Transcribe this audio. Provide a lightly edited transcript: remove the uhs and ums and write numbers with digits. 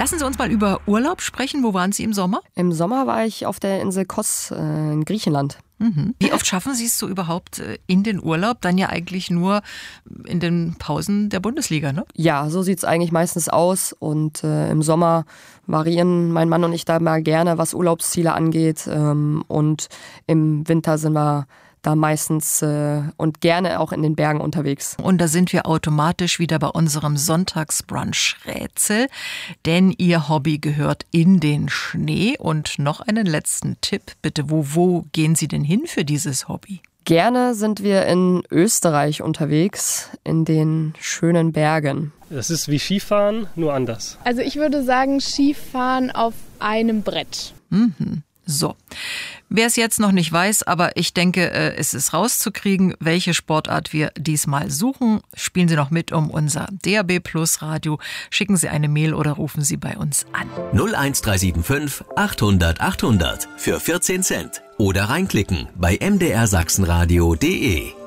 Lassen Sie uns mal über Urlaub sprechen. Wo waren Sie im Sommer? Im Sommer war ich auf der Insel Kos in Griechenland. Wie oft schaffen Sie es so überhaupt in den Urlaub? Dann ja eigentlich nur in den Pausen der Bundesliga, ne? Ja, so sieht es eigentlich meistens aus. Und im Sommer variieren mein Mann und ich da mal gerne, was Urlaubsziele angeht. Und im Winter sind wir da meistens und gerne auch in den Bergen unterwegs. Und da sind wir automatisch wieder bei unserem Sonntagsbrunch-Rätsel, denn Ihr Hobby gehört in den Schnee. Und noch einen letzten Tipp, bitte, wo gehen Sie denn hin für dieses Hobby? Gerne sind wir in Österreich unterwegs, in den schönen Bergen. Das ist wie Skifahren, nur anders. Also ich würde sagen Skifahren auf einem Brett. So, wer es jetzt noch nicht weiß, aber ich denke, es ist rauszukriegen, welche Sportart wir diesmal suchen. Spielen Sie noch mit um unser DAB Plus Radio, schicken Sie eine Mail oder rufen Sie bei uns an. 01375 800 800 für 14 Cent oder reinklicken bei mdrsachsenradio.de.